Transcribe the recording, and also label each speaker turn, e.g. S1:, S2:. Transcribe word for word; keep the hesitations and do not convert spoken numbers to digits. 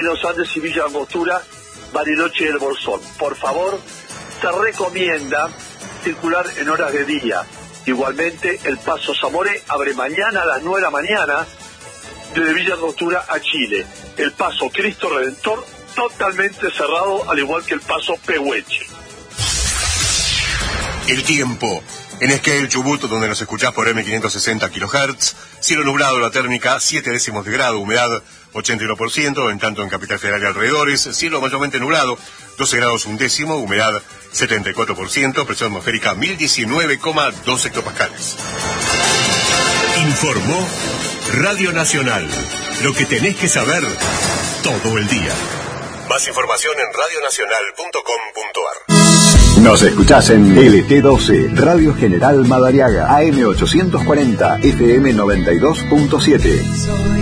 S1: Los Andes y Villa Angostura, Bariloche y El Bolsón. Por favor, se recomienda circular en horas de día. Igualmente, el Paso Zamoré abre mañana a las nueve de la mañana desde Villa Angostura a Chile. El Paso Cristo Redentor totalmente cerrado, al igual que el Paso Pehueche.
S2: El tiempo. En Esquel, Chubut, donde nos escuchás por eme quinientos sesenta kilohertz, cielo nublado, la térmica siete décimos de grado, humedad ochenta y uno por ciento, en tanto en Capital Federal y alrededores, cielo mayormente nublado, doce grados un décimo, humedad setenta y cuatro por ciento, presión atmosférica mil diecinueve coma dos hectopascales.
S3: Informó Radio Nacional, lo que tenés que saber todo el día.
S2: Más información en radio nacional punto com punto ar.
S4: Nos escuchás en L T doce, Radio General Madariaga, A M ochocientos cuarenta, F M noventa y dos punto siete.